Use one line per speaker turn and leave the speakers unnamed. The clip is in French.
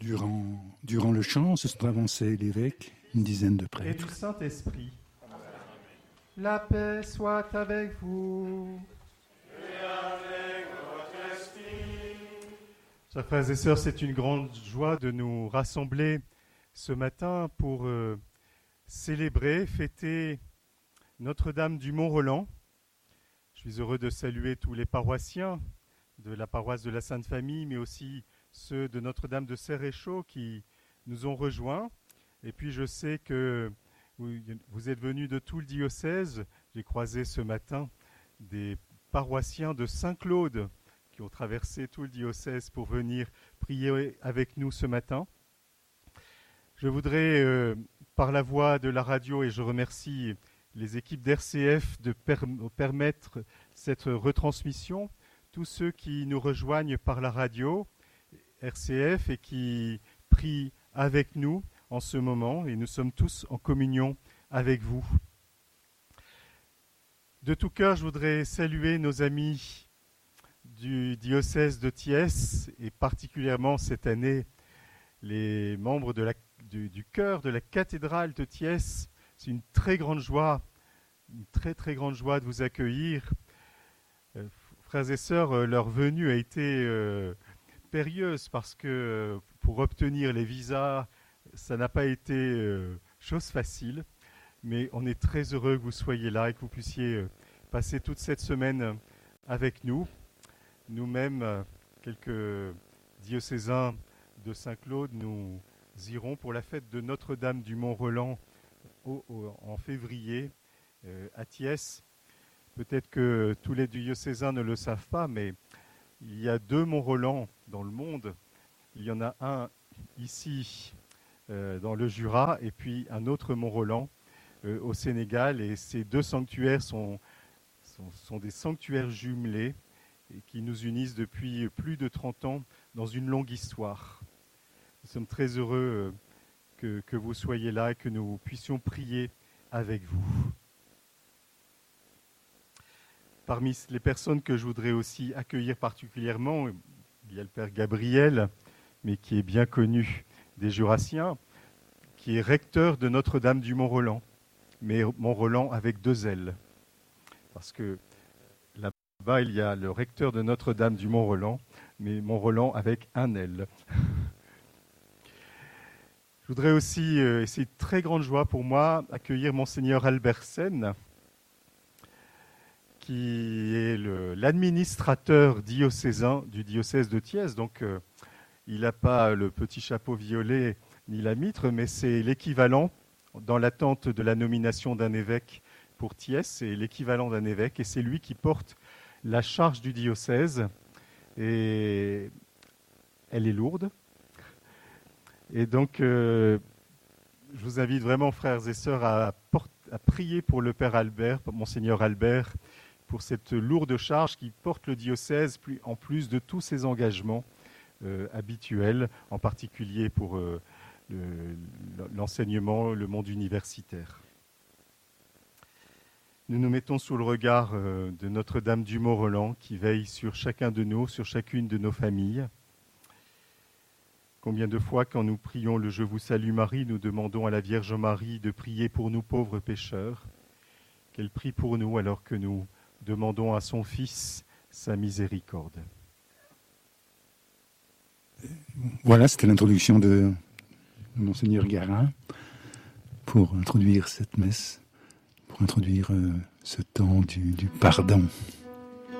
Durant le chant, se sont avancés l'évêque, une dizaine de
Et
prêtres.
du Saint-Esprit. La paix soit avec vous.
Et avec votre esprit.
Chers frères et sœurs, c'est une grande joie de nous rassembler ce matin pour célébrer, fêter Notre-Dame du Mont-Roland. Je suis heureux de saluer tous les paroissiens de la paroisse de la Sainte Famille, mais aussi ceux de Notre-Dame de Serre-et-Chaud qui nous ont rejoints. Et puis je sais que vous êtes venus de tout le diocèse. J'ai croisé ce matin des paroissiens de Saint-Claude qui ont traversé tout le diocèse pour venir prier avec nous ce matin. Je voudrais, par la voix de la radio, et je remercie les équipes d'RCF de permettre cette retransmission, tous ceux qui nous rejoignent par la radio, RCF, et qui prient avec nous en ce moment, et nous sommes tous en communion avec vous. De tout cœur, je voudrais saluer nos amis du diocèse de Thiès, et particulièrement cette année, les membres du chœur de la cathédrale de Thiès. C'est une très grande joie, une très très grande joie de vous accueillir. Frères et sœurs, leur venue a été périlleuse parce que pour obtenir les visas, ça n'a pas été chose facile. Mais on est très heureux que vous soyez là et que vous puissiez passer toute cette semaine avec nous. Nous-mêmes, quelques diocésains de Saint-Claude, nous irons pour la fête de Notre-Dame du Mont-Roland en février à Thiès. Peut-être que tous les diocésains ne le savent pas, mais il y a 2 Mont-Roland dans le monde. Il y en a un ici dans le Jura et puis un autre Mont-Roland au Sénégal. Et ces 2 sanctuaires sont des sanctuaires jumelés et qui nous unissent depuis plus de 30 ans dans une longue histoire. Nous sommes très heureux que vous soyez là et que nous puissions prier avec vous. Parmi les personnes que je voudrais aussi accueillir particulièrement, il y a le Père Gabriel, mais qui est bien connu des Jurassiens, qui est recteur de Notre-Dame du Mont-Roland, mais Mont-Roland avec 2 L. Parce que là-bas, il y a le recteur de Notre-Dame du Mont-Roland, mais Mont-Roland avec 1 L. Je voudrais aussi, et c'est une très grande joie pour moi, accueillir Monseigneur Albert Sen, qui est l'administrateur diocésain du diocèse de Thiès. Donc, il n'a pas le petit chapeau violet ni la mitre, mais c'est l'équivalent, dans l'attente de la nomination d'un évêque pour Thiès, c'est l'équivalent d'un évêque, et c'est lui qui porte la charge du diocèse. Et elle est lourde. Et donc, je vous invite vraiment, frères et sœurs, à prier pour le Père Albert, pour Monseigneur Albert, pour cette lourde charge qui porte le diocèse, en plus de tous ses engagements habituels, en particulier pour l'enseignement, le monde universitaire. Nous nous mettons sous le regard de Notre-Dame du Mont-Roland qui veille sur chacun de nous, sur chacune de nos familles. Combien de fois, quand nous prions le « Je vous salue Marie », nous demandons à la Vierge Marie de prier pour nous pauvres pécheurs, qu'elle prie pour nous alors que nous demandons à son Fils sa miséricorde.
Voilà, c'était l'introduction de Monseigneur Garin pour introduire cette messe, pour introduire ce temps du pardon.